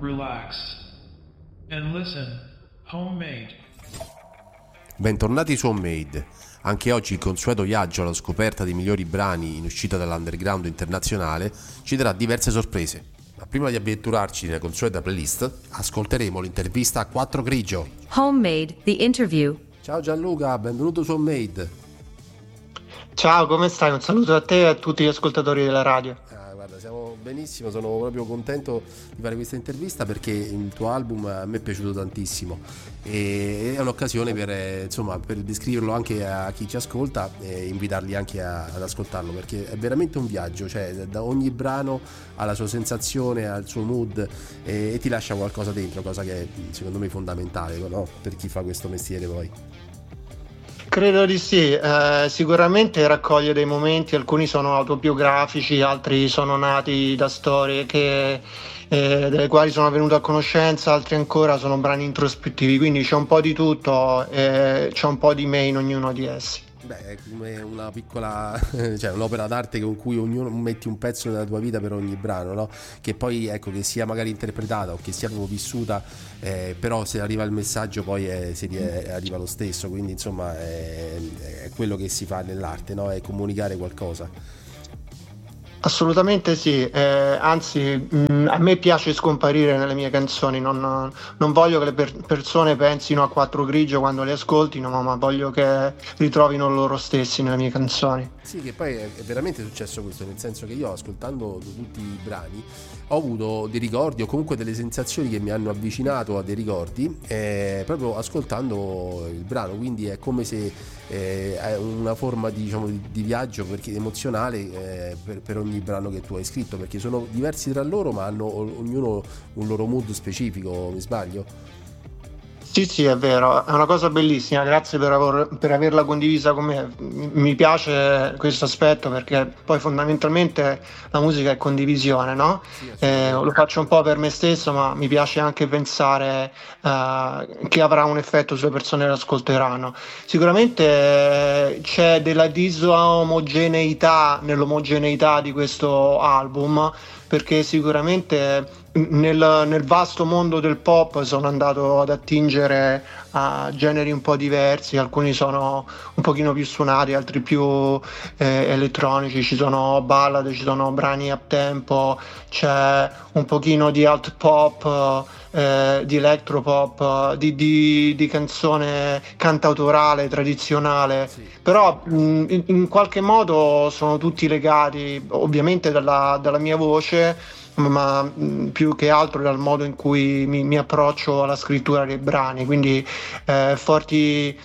relax, and listen. Homemade. Bentornati su Homemade. Anche oggi il consueto viaggio alla scoperta dei migliori brani in uscita dall'underground internazionale ci darà diverse sorprese. Ma prima di avventurarci nella consueta playlist, ascolteremo l'intervista a Quattro Grigio. Homemade, the interview. Ciao Gianluca, benvenuto su Homemade. Ciao, come stai? Un saluto a te e a tutti gli ascoltatori della radio. Guarda, siamo benissimo, sono proprio contento di fare questa intervista perché il tuo album a me è piaciuto tantissimo e è un'occasione per descriverlo anche a chi ci ascolta e invitarli anche ad ascoltarlo, perché è veramente un viaggio, cioè da ogni brano alla sua sensazione, al suo mood e ti lascia qualcosa dentro, cosa che è secondo me fondamentale, no? Per chi fa questo mestiere poi. Credo di sì, sicuramente raccoglie dei momenti, alcuni sono autobiografici, altri sono nati da storie delle quali sono venuto a conoscenza, altri ancora sono brani introspettivi, quindi c'è un po' di tutto e c'è un po' di me in ognuno di essi. Beh, è come una piccola, cioè un'opera d'arte con cui ognuno metti un pezzo della tua vita per ogni brano, no? Che poi ecco, che sia magari interpretata o che sia proprio vissuta, però se arriva il messaggio poi arriva lo stesso, quindi insomma è quello che si fa nell'arte, no? È comunicare qualcosa. Assolutamente sì, anzi a me piace scomparire nelle mie canzoni, non voglio che le persone pensino a Quattro Grigio quando le ascoltino, ma voglio che ritrovino loro stessi nelle mie canzoni. Sì, che poi è veramente successo questo, nel senso che io ascoltando tutti i brani ho avuto dei ricordi o comunque delle sensazioni che mi hanno avvicinato a dei ricordi proprio ascoltando il brano, quindi è come se è una forma di viaggio emozionale per ogni brano che tu hai scritto, perché sono diversi tra loro ma hanno ognuno un loro mood specifico, mi sbaglio? Sì, è vero, è una cosa bellissima, grazie per averla condivisa con me. Mi piace questo aspetto perché poi fondamentalmente la musica è condivisione, no? Sì, Lo faccio un po' per me stesso, ma mi piace anche pensare che avrà un effetto sulle persone che lo ascolteranno. Sicuramente c'è della disomogeneità nell'omogeneità di questo album, perché sicuramente nel vasto mondo del pop sono andato ad attingere a generi un po' diversi, alcuni sono un pochino più suonati, altri più elettronici, ci sono ballad, ci sono brani up tempo, c'è un pochino di alt pop, di electropop, di canzone cantautorale tradizionale, sì. però in qualche modo sono tutti legati ovviamente dalla mia voce, ma più che altro dal modo in cui mi approccio alla scrittura dei brani, quindi forti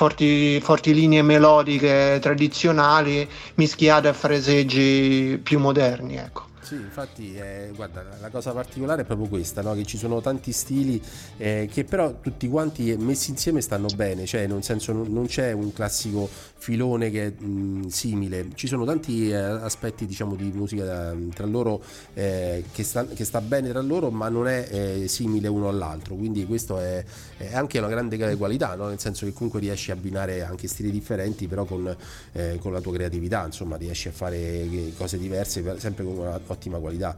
linee melodiche tradizionali mischiate a fraseggi più moderni, ecco. Sì, infatti guarda, la cosa particolare è proprio questa, no? Che ci sono tanti stili che però tutti quanti messi insieme stanno bene, cioè nel senso non c'è un classico filone che è simile, ci sono tanti aspetti diciamo di musica tra loro che sta bene tra loro, ma non è simile uno all'altro, quindi questo è anche una grande qualità, no? Nel senso che comunque riesci a abbinare anche stili differenti però con la tua creatività, insomma riesci a fare cose diverse sempre con una ottima qualità.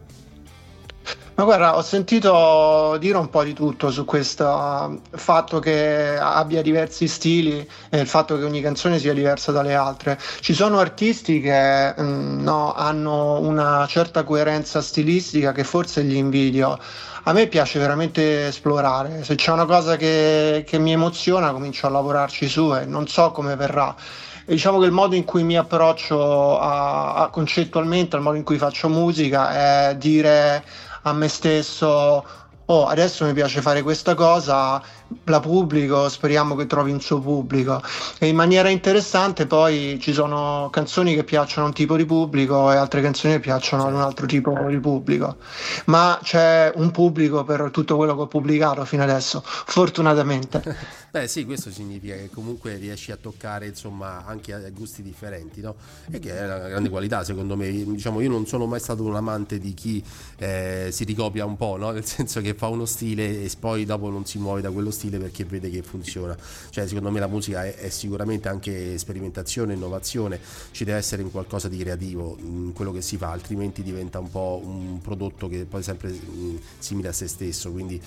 Ma guarda, ho sentito dire un po' di tutto su questo fatto che abbia diversi stili e il fatto che ogni canzone sia diversa dalle altre. Ci sono artisti che no, hanno una certa coerenza stilistica che forse gli invidio. A me piace veramente esplorare, se c'è una cosa che mi emoziona comincio a lavorarci su e non so come verrà. E diciamo che il modo in cui mi approccio concettualmente al modo in cui faccio musica è dire a me stesso: oh, adesso mi piace fare questa cosa, la pubblico, speriamo che trovi un suo pubblico. E in maniera interessante poi ci sono canzoni che piacciono a un tipo di pubblico e altre canzoni che piacciono ad un altro tipo di pubblico, ma c'è un pubblico per tutto quello che ho pubblicato fino adesso, fortunatamente. Beh sì, questo significa che comunque riesci a toccare insomma anche a gusti differenti, no? E che è una grande qualità secondo me. Diciamo, io non sono mai stato un amante di chi si ricopia un po', no? Nel senso che fa uno stile e poi dopo non si muove da quello stile perché vede che funziona. Cioè secondo me la musica è sicuramente anche sperimentazione, innovazione, ci deve essere un qualcosa di creativo in quello che si fa, altrimenti diventa un po' un prodotto che poi è sempre simile a se stesso. Quindi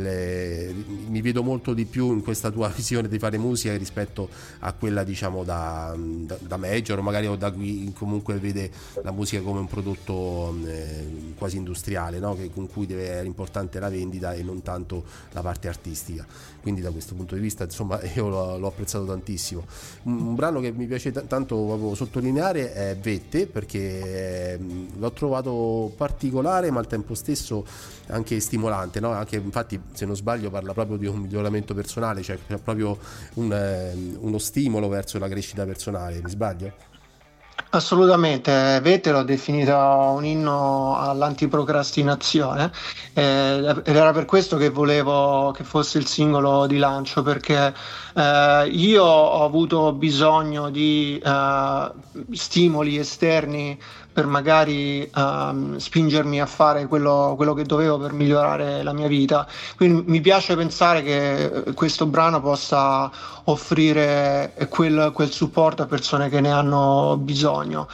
mi vedo molto di più in questa tua visione di fare musica rispetto a quella diciamo da major, o magari o da chi comunque vede la musica come un prodotto quasi industriale, no? Con cui deve essere importante la vendita e non tanto la parte artistica. Quindi da questo punto di vista insomma io l'ho apprezzato tantissimo. Un brano che mi piace tanto proprio sottolineare è Vette, perché l'ho trovato particolare ma al tempo stesso anche stimolante, no? Anche infatti se non sbaglio parla proprio di un miglioramento personale, cioè proprio uno stimolo verso la crescita personale, mi sbaglio? Assolutamente, Vete l'ho definito un inno all'antiprocrastinazione, ed era per questo che volevo che fosse il singolo di lancio, perché io ho avuto bisogno di stimoli esterni per magari spingermi a fare quello che dovevo per migliorare la mia vita. Quindi mi piace pensare che questo brano possa offrire quel supporto a persone che ne hanno bisogno.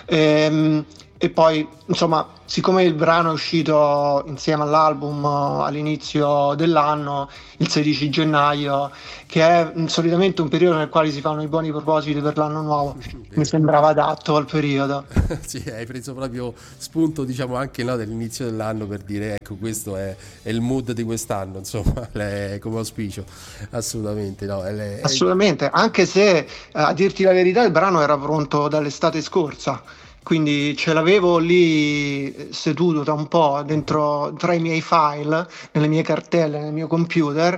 E poi, insomma, siccome il brano è uscito insieme all'album all'inizio dell'anno, il 16 gennaio, che è solitamente un periodo nel quale si fanno i buoni propositi per l'anno nuovo, mi sembrava adatto al periodo. Sì, hai preso proprio spunto, diciamo, anche no, dell'inizio dell'anno per dire, ecco, questo è il mood di quest'anno, insomma, come auspicio, assolutamente, no? Assolutamente, anche se, a dirti la verità, il brano era pronto dall'estate scorsa. Quindi ce l'avevo lì seduto da un po' dentro tra i miei file, nelle mie cartelle, nel mio computer,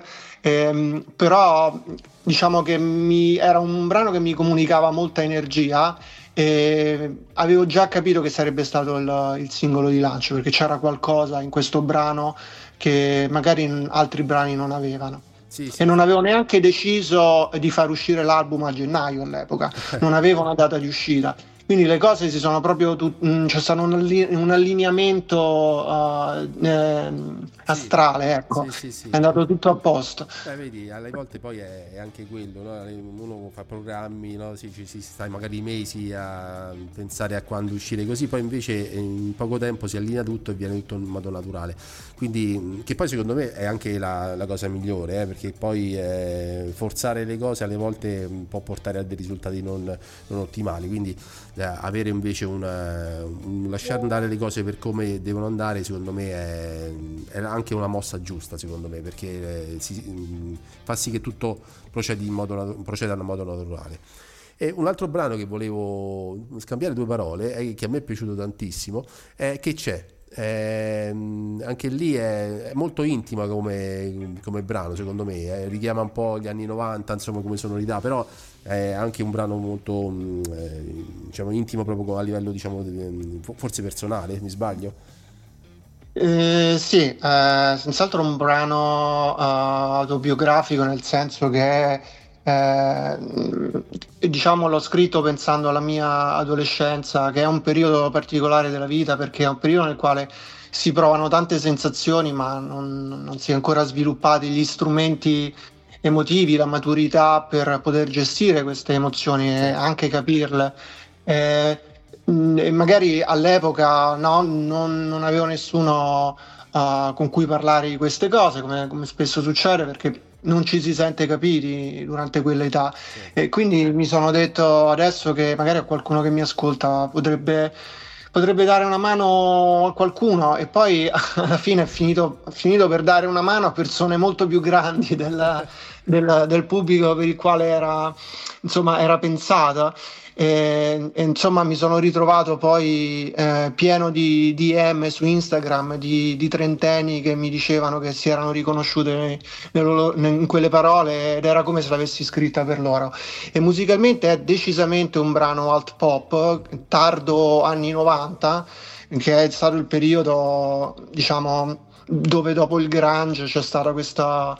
però diciamo che era un brano che mi comunicava molta energia e avevo già capito che sarebbe stato il singolo di lancio, perché c'era qualcosa in questo brano che magari altri brani non avevano. Sì. E non avevo neanche deciso di far uscire l'album a gennaio all'epoca, non avevo una data di uscita. Quindi le cose si sono proprio c'è stato un allineamento astrale, ecco. Sì. È andato tutto a posto. Vedi, alle volte poi è anche quello, no? Uno fa programmi, no? Ci si sta magari mesi a pensare a quando uscire così, poi invece in poco tempo si allinea tutto e viene tutto in modo naturale. Quindi, che poi secondo me è anche la cosa migliore, perché poi forzare le cose alle volte può portare a dei risultati non ottimali. Quindi avere invece un lasciare andare le cose per come devono andare, secondo me è anche una mossa giusta, secondo me, perché fa sì che tutto proceda in modo naturale. E un altro brano che volevo scambiare due parole, che a me è piaciuto tantissimo, è Che c'è. Anche lì è molto intima come brano, secondo me, richiama un po' gli anni 90, insomma, come sonorità, però è anche un brano molto diciamo intimo proprio a livello, diciamo, forse personale, mi sbaglio? Sì, senz'altro un brano autobiografico, nel senso che diciamo l'ho scritto pensando alla mia adolescenza, che è un periodo particolare della vita, perché è un periodo nel quale si provano tante sensazioni ma non si è ancora sviluppati gli strumenti emotivi, la maturità per poter gestire queste emozioni e anche capirle. E magari all'epoca non avevo nessuno con cui parlare di queste cose, come spesso succede, perché non ci si sente capiti durante quell'età. E quindi mi sono detto adesso che magari a qualcuno che mi ascolta potrebbe dare una mano a qualcuno, e poi alla fine è finito per dare una mano a persone molto più grandi del pubblico per il quale era pensata. E insomma mi sono ritrovato poi pieno di DM su Instagram di trentenni che mi dicevano che si erano riconosciute in quelle parole, ed era come se l'avessi scritta per loro. E musicalmente è decisamente un brano alt pop tardo anni 90, che è stato il periodo, diciamo, dove dopo il grunge c'è stata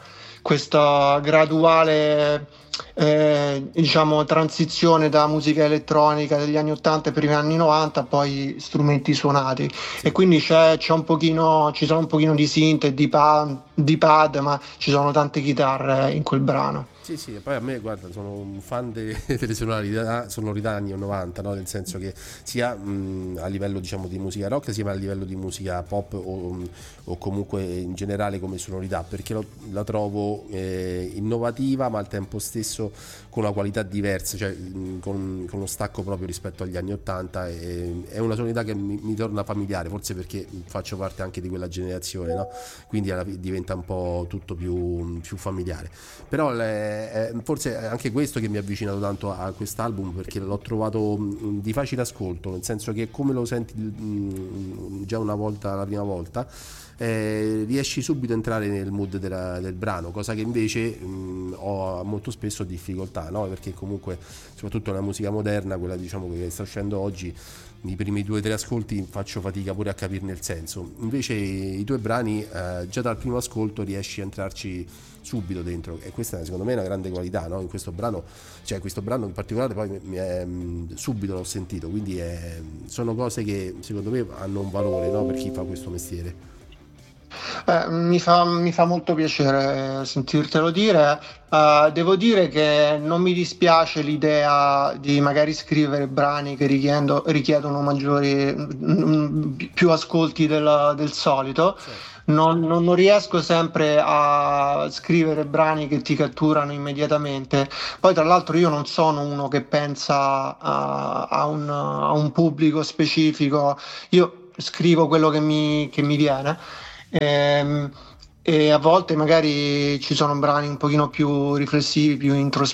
questa graduale diciamo transizione da musica elettronica degli anni 80 ai primi anni 90 a poi strumenti suonati, Sì. e quindi c'è un pochino, ci sono un pochino di synth e di pad, ma ci sono tante chitarre in quel brano. Sì, sì, e poi a me, guarda, sono un fan delle sonorità anni 90, no? Nel senso che sia a livello, diciamo, di musica rock, sia a livello di musica pop o comunque in generale come sonorità, perché la trovo innovativa, ma al tempo stesso con una qualità diversa, cioè con uno stacco proprio rispetto agli anni 80. È una sonorità che mi torna familiare, forse perché faccio parte anche di quella generazione, no? Quindi diventa un po' tutto più familiare. Però forse è anche questo che mi ha avvicinato tanto a quest'album, perché l'ho trovato di facile ascolto, nel senso che come lo senti già una volta, la prima volta, riesci subito a entrare nel mood del brano, cosa che invece ho molto spesso difficoltà, no? Perché comunque soprattutto nella musica moderna, quella diciamo che sta uscendo oggi, i primi 2 o 3 ascolti faccio fatica pure a capirne il senso. Invece i tuoi brani già dal primo ascolto riesci a entrarci subito dentro, e questa secondo me è una grande qualità, no? In questo brano, cioè questo brano in particolare poi subito l'ho sentito, quindi sono cose che secondo me hanno un valore, no? Per chi fa questo mestiere. Mi fa molto piacere sentirtelo dire. Devo dire che non mi dispiace l'idea di magari scrivere brani che richiedono più ascolti del solito. Certo. Non riesco sempre a scrivere brani che ti catturano immediatamente. Poi, tra l'altro, io non sono uno che pensa a un pubblico specifico. Io scrivo quello che mi viene. Ehm, e a volte magari ci sono brani un pochino più riflessivi, più introspettivi,